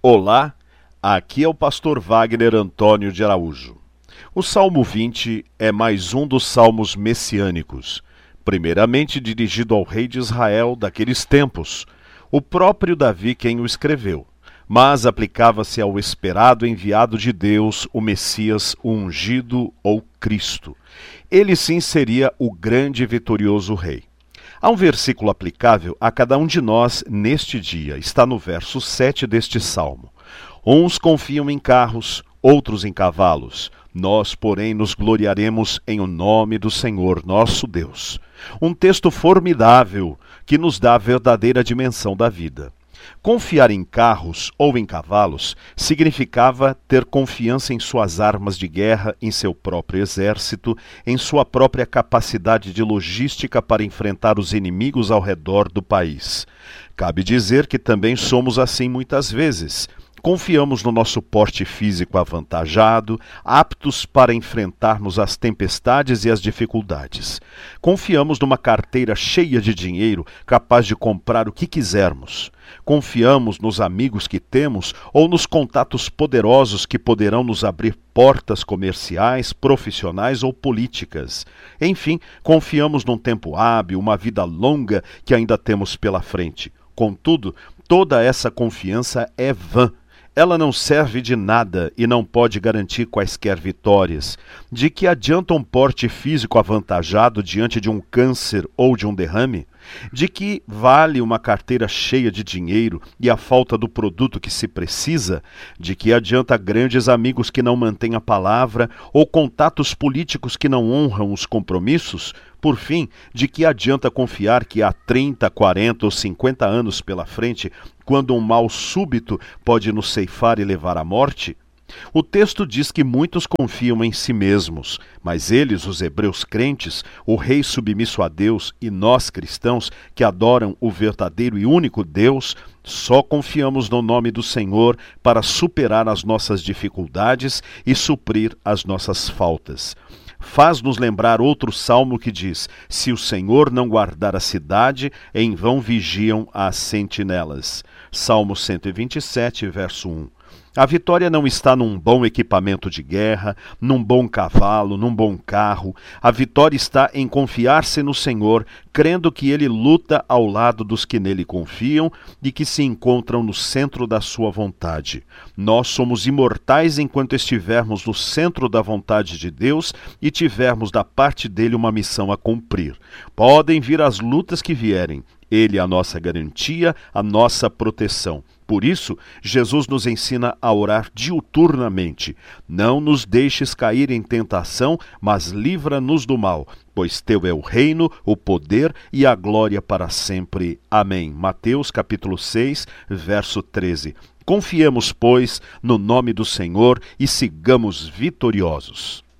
Olá, aqui é o pastor Wagner Antônio de Araújo. O Salmo 20 é mais um dos salmos messiânicos, primeiramente dirigido ao rei de Israel daqueles tempos, o próprio Davi quem o escreveu, mas aplicava-se ao esperado enviado de Deus, o Messias, o ungido ou Cristo. Ele sim seria o grande e vitorioso rei. Há um versículo aplicável a cada um de nós neste dia. Está no verso 7 deste salmo. Uns confiam em carros, outros em cavalos. Nós, porém, nos gloriaremos em o nome do Senhor, nosso Deus. Um texto formidável que nos dá a verdadeira dimensão da vida. Confiar em carros ou em cavalos significava ter confiança em suas armas de guerra, em seu próprio exército, em sua própria capacidade de logística para enfrentar os inimigos ao redor do país. Cabe dizer que também somos assim muitas vezes. Confiamos no nosso porte físico avantajado, aptos para enfrentarmos as tempestades e as dificuldades. Confiamos numa carteira cheia de dinheiro, capaz de comprar o que quisermos. Confiamos nos amigos que temos ou nos contatos poderosos que poderão nos abrir portas comerciais, profissionais ou políticas. Enfim, confiamos num tempo hábil, uma vida longa que ainda temos pela frente. Contudo, toda essa confiança é vã. Ela não serve de nada e não pode garantir quaisquer vitórias. De que adianta um porte físico avantajado diante de um câncer ou de um derrame? De que vale uma carteira cheia de dinheiro e a falta do produto que se precisa? De que adianta grandes amigos que não mantêm a palavra ou contatos políticos que não honram os compromissos? Por fim, de que adianta confiar que há 30, 40 ou 50 anos pela frente, quando um mal súbito pode nos ceifar e levar à morte? O texto diz que muitos confiam em si mesmos, mas eles, os hebreus crentes, o rei submisso a Deus e nós cristãos que adoram o verdadeiro e único Deus, só confiamos no nome do Senhor para superar as nossas dificuldades e suprir as nossas faltas. Faz-nos lembrar outro salmo que diz: se o Senhor não guardar a cidade, em vão vigiam as sentinelas. Salmo 127, verso 1. A vitória não está num bom equipamento de guerra, num bom cavalo, num bom carro. A vitória está em confiar-se no Senhor, crendo que Ele luta ao lado dos que nele confiam e que se encontram no centro da sua vontade. Nós somos imortais enquanto estivermos no centro da vontade de Deus e tivermos da parte dele uma missão a cumprir. Podem vir as lutas que vierem. Ele é a nossa garantia, a nossa proteção. Por isso, Jesus nos ensina a orar diuturnamente. Não nos deixes cair em tentação, mas livra-nos do mal, pois teu é o reino, o poder e a glória para sempre. Amém. Mateus capítulo 6, verso 13. Confiemos, pois, no nome do Senhor e sigamos vitoriosos.